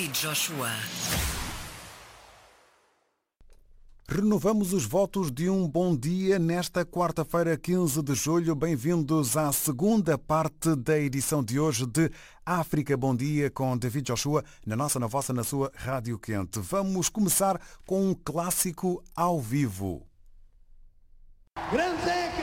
David Joshua. Renovamos os votos de um bom dia nesta quarta-feira, 15 de julho. Bem-vindos à segunda parte da edição de hoje de África Bom Dia com David Joshua, na nossa, na vossa, na sua Rádio Quente. Vamos começar com um clássico ao vivo. Grande